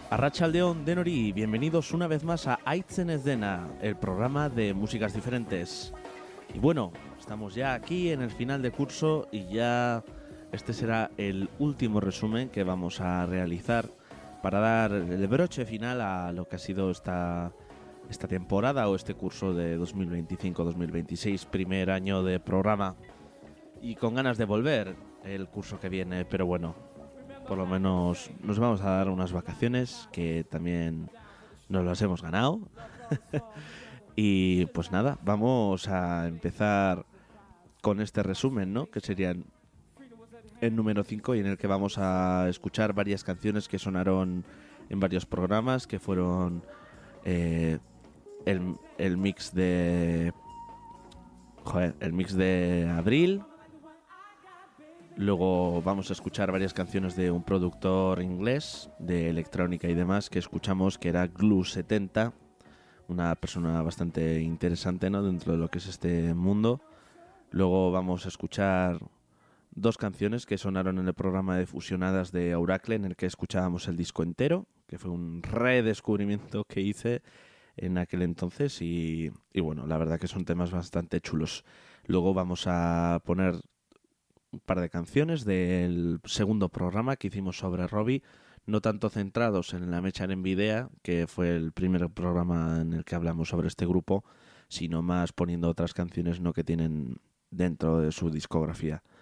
Arratsaldeon denori, bienvenidos una vez más a Aitzen ez dena, el programa de músicas diferentes. Y bueno, estamos ya aquí en el final de curso y ya este será el último resumen que vamos a realizar para dar el broche final a lo que ha sido esta temporada o este curso de 2025-2026, primer año de programa. Y con ganas de volver el curso que viene, pero bueno, por lo menos nos vamos a dar unas vacaciones que también nos las hemos ganado. Y pues nada, vamos a empezar con este resumen, ¿no? Que sería el número 5 y en el que vamos a escuchar varias canciones que sonaron en varios programas, que fueron el mix de... el mix de abril. Luego vamos a escuchar varias canciones de un productor inglés de electrónica y demás que escuchamos, que era Glue 70, una persona bastante interesante, ¿no?, dentro de lo que es este mundo. Luego vamos a escuchar dos canciones que sonaron en el programa de Fusionadas de Oracle, en el que escuchábamos el disco entero, que fue un redescubrimiento que hice en aquel entonces y bueno, la verdad que son temas bastante chulos. Luego vamos a poner un par de canciones del segundo programa que hicimos sobre Robbie, no tanto centrados en la Mecha en Video, que fue el primer programa en el que hablamos sobre este grupo, sino más poniendo otras canciones, ¿no?, que tienen dentro de su discografía.